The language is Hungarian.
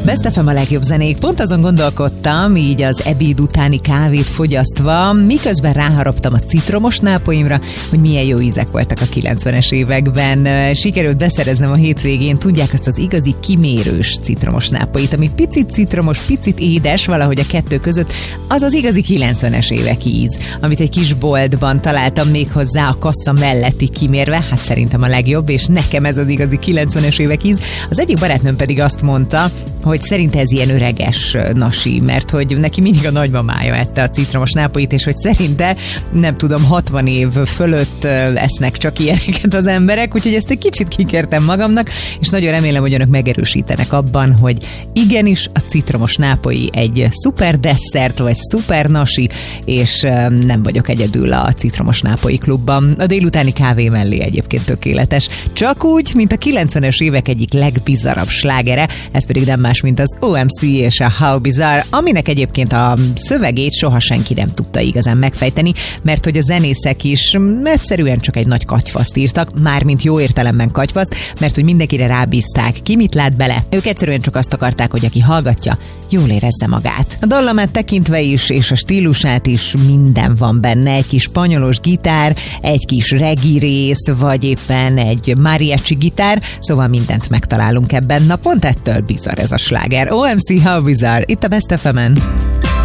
Best FM a legjobb zenék. Pont azon gondolkodtam, így az ebéd utáni kávét fogyasztva, miközben ráharaptam a citromos nápoimra, hogy milyen jó ízek voltak a 90-es években. Sikerült beszereznem a hétvégén, tudják, azt az igazi kimérős citromos nápoit, ami picit citromos, picit édes, valahogy a kettő között, az az igazi 90-es évek íz, amit egy kis boltban találtam még hozzá a kassa melletti kimérve, hát szerintem a legjobb, és nekem ez az igazi 90-es évek íz. Az egyik barátnőm pedig azt mondta, hogy szerint ez ilyen öreges nasi, mert hogy neki mindig a nagymamája ette a citromos nápoit, és hogy szerinte, nem tudom, 60 év fölött esznek csak ilyeneket az emberek, úgyhogy ezt egy kicsit kikértem magamnak, és nagyon remélem, hogy önök megerősítenek abban, hogy igenis a citromos nápoi egy szuper desszert, vagy szuper nasi, és nem vagyok egyedül a citromos nápoi klubban. A délutáni kávé mellé egyébként tökéletes. Csak úgy, mint a 90-es évek egyik legbizarabb slágere, ez pedig nem más, mint az OMC és a How Bizarre, aminek egyébként a szövegét soha senki nem tudta igazán megfejteni, mert hogy a zenészek is egyszerűen csak egy nagy katyfaszt írtak, mármint jó értelemben katyfaszt, mert hogy mindenkire rábízták, ki mit lát bele. Ők egyszerűen csak azt akarták, hogy aki hallgatja, jól érezze magát. A dallamát tekintve is, és a stílusát is minden van benne. Egy kis spanyolos gitár, egy kis reggae rész, vagy éppen egy mariachi gitár, szóval mindent megtalálunk ebben. Na pont ettől bizarr ez a sláger. OMC How Bizarre, itt a Best FM-en.